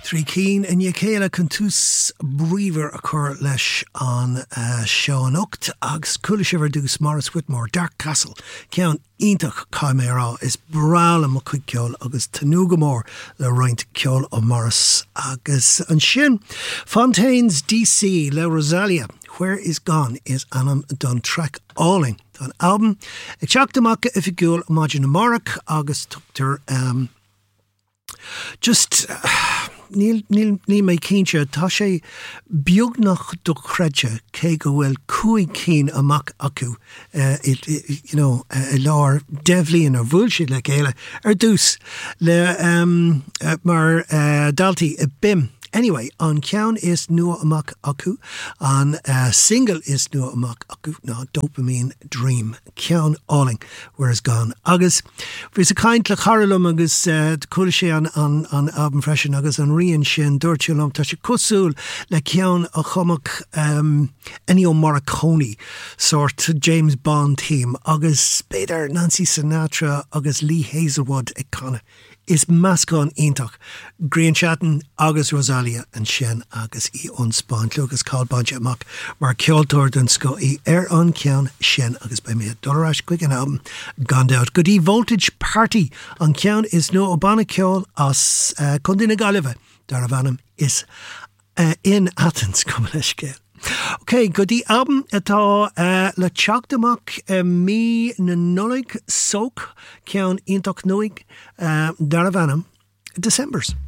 Trí cín in chéile chun tús bríomhar a chur leis an seo an ocht agus cúla sibhar dús Maurice Whitmore, Dark Castle, ceann ítach caiim rá is brála mo chuig ceol agus tanúga mór le roint ceol ó Maurice agus an sin Fontaines DC le Rosalia, Where Is Gone is anam don track Alling. An album ag teachtamach if gúil Imagine Mark agus tuchtar just níl mé cínse tá sé beagnach do chreide cé go bhfuil cúig cín amach acu i lár devlíon ar bhfuil siad le chéile ar dús le mar daltaí i bim. Anyway, an ceann is nua amach acu, an single is nua amach acu, ná Dopamine Dream, ceann Alling, Where Is Gone. Agus, bhís a caint le charalum agus cúla sé an album freisin agus an rion sin dúirteolum tá sé cosúil le ceann a chumach Ennio Morricone sort James Bond theme agus beidir Nancy Sinatra agus Lee Hazelwood ag canna. Is mascán ítach Grian Chatton agus Rosalia an sin agus í onspáin lugus cáilbáinte amach mar ceoltóir den sco í an ceann sin agus bei mé doráis quick an album gone out. Goodí Voltage Party an ceann is nó ó banna ceol as chundina galibh dar a bhanam is in Athens cum leis céil. Okay, goodie album atá le teachtamach mí na nolig soak ceann ionach nuig dar a bhanam Decembers.